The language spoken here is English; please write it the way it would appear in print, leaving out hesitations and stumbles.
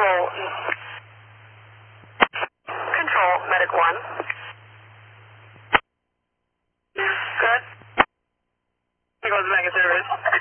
Control, medic 1. Good. He goes back in service.